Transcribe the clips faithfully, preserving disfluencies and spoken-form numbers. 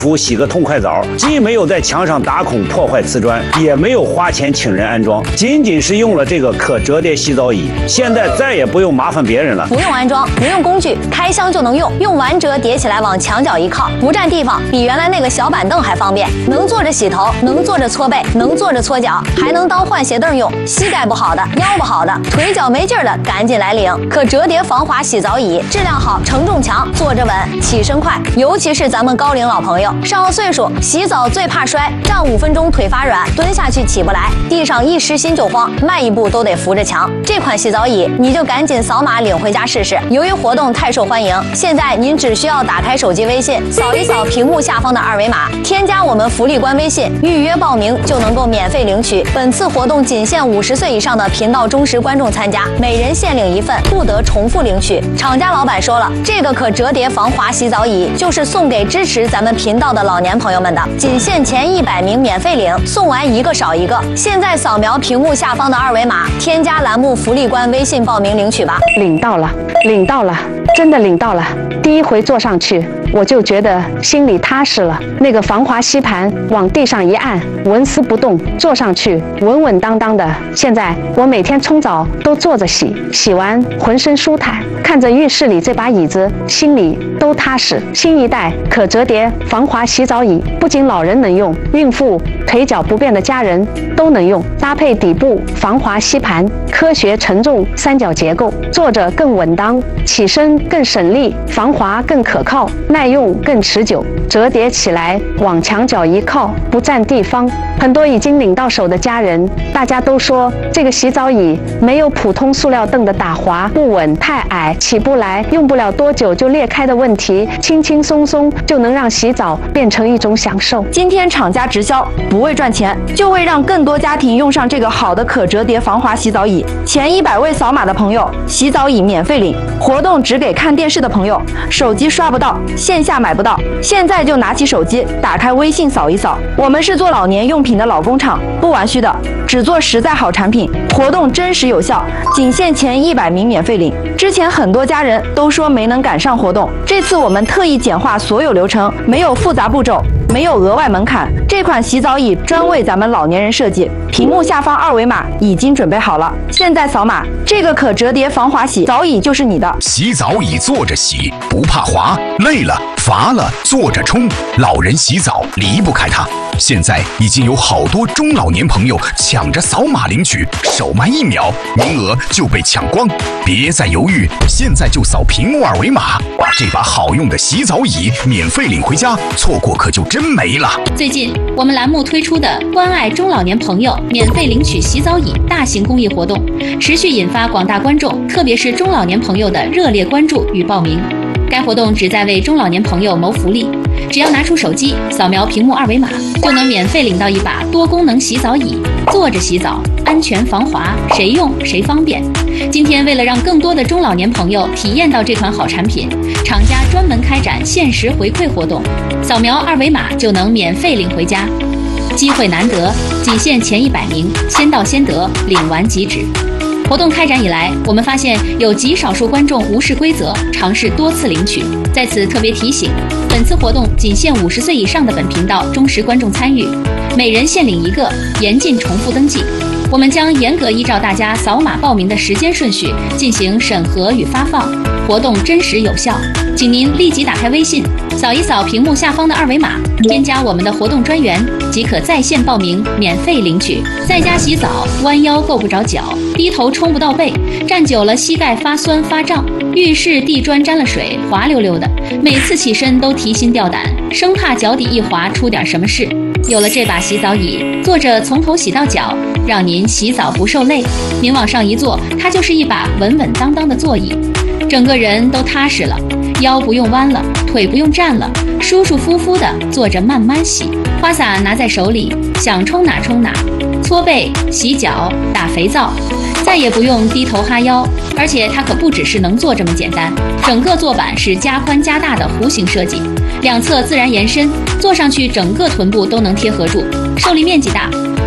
服洗个痛快澡，既没有在墙上打孔破坏瓷砖，也没有花钱请人安装，仅仅是用了这个可折叠洗澡椅，现在再也不用麻烦别人了。 不用安装，不用工具，开箱就能用，用完折叠起来往墙角一靠，不占地方，比原来那个小板凳还方便。能坐着洗头，能坐着搓背，能坐着搓脚，还能当换鞋凳用。膝盖不好的、腰不好的、腿脚没劲儿的，赶紧来领可折叠防滑洗澡椅，质量好，承重强，坐着稳，起身快。尤其是咱们高龄老朋友，上了岁数，洗澡最怕摔，站五分钟腿发软，蹲下去起不来，地上一湿心就慌，迈一步都得扶着墙。这款洗澡椅你就赶紧扫码领回家试试。由于活动太受欢迎，现在您只需要打开手机微信，扫一扫屏幕下方的二维码，添加我们福利官微信，预约报名就能够免费领取。本次活动仅限五十岁以上的频道忠实观众参加，每人限领一份，不得重复领取。厂家老板说了，这个可折叠防滑洗澡椅就是送给支持咱们频道的老年朋友们的，仅限前一百名免费领，送完一个少一个。现在扫描屏幕下方的二维码，添加栏目福利官微信报名领取吧。 领到了，领到了，真的领到了。第一回坐上去，我就觉得心里踏实了。那个防滑吸盘往地上一按，纹丝不动，坐上去稳稳当当的。现在我每天冲澡都坐着洗，洗完浑身舒坦，看着浴室里这把椅子，心里都踏实。新一代可折叠防滑洗澡椅，不仅老人能用，孕妇、腿脚不便的家人都能用。搭配底部防滑吸盘，科学承重三角结构，坐着更稳当，起身更省力，防滑更可靠，耐用更持久。折叠起来往墙角一靠，不占地方。很多已经领到手的家人，大家都说这个洗澡椅没有普通塑料凳的打滑不稳、太矮起不来、用不了多久就裂开的问题，轻轻松松就能让洗澡变成一种享受。 今天厂家直销，不为赚钱，就为让更多家庭用上这个好的可折叠防滑洗澡椅。前一百位扫码的朋友，洗澡椅免费领。活动只给看电视的朋友，手机刷不到，线下买不到，现在就拿起手机，打开微信扫一扫。我们是做老年用品的老工厂，不玩虚的，只做实在好产品。活动真实有效，仅限前一百名免费领。之前很多家人都说没能赶上活动，这次我们特意简化所有流程，没有复杂步骤，没有额外门槛。这款洗澡椅专为咱们老年人设计，屏幕下方二维码已经准备好了，现在扫码，这个可折叠防滑洗澡椅就是你的。 洗澡椅坐着洗，不怕滑，累了乏了坐着冲，老人洗澡离不开它。现在已经有好多中老年朋友抢着扫码领取，手慢一秒，名额就被抢光。别再犹豫，现在就扫屏幕二维码，把这把好用的洗澡椅免费领回家，错过可就真没了。 最近我们栏目推出的关爱中老年朋友免费领取洗澡椅大型公益活动，持续引发广大观众，特别是中老年朋友的热烈关注与报名。该活动旨在为中老年朋友谋福利，只要拿出手机扫描屏幕二维码，就能免费领到一把多功能洗澡椅，坐着洗澡，安全防滑，谁用谁方便。今天为了让更多的中老年朋友体验到这款好产品，厂家专门开展限时回馈活动，扫描二维码就能免费领回家。机会难得，仅限前一百名，先到先得，领完即止。活动开展以来，我们发现有极少数观众无视规则，尝试多次领取。在此特别提醒，本次活动仅限五十岁以上的本频道忠实观众参与，每人限领一个，严禁重复登记。我们将严格依照大家扫码报名的时间顺序进行审核与发放，活动真实有效。请您立即打开微信，扫一扫屏幕下方的二维码，添加我们的活动专员，即可在线报名，免费领取。在家洗澡，弯腰够不着脚，低头冲不到背，站久了膝盖发酸发胀，浴室地砖沾了水，滑溜溜的，每次起身都提心吊胆，生怕脚底一滑出点什么事。有了这把洗澡椅，坐着从头洗到脚，让您洗澡不受累。您往上一坐，它就是一把稳稳当当的座椅，整个人都踏实了，腰不用弯了，腿不用站了，舒舒服服的坐着慢慢洗。花洒拿在手里，想冲哪冲哪，搓背、洗脚、打肥皂，再也不用低头哈腰。而且它可不只是能坐这么简单，整个坐板是加宽加大的弧形设计，两侧自然延伸，坐上去整个臀部都能贴合住，受力面积大。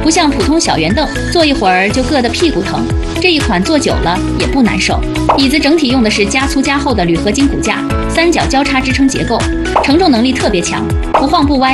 不像普通小圆凳，坐一会儿就硌得屁股疼。这一款坐久了也不难受。椅子整体用的是加粗加厚的铝合金骨架，三角交叉支撑结构，承重能力特别强，不晃不歪。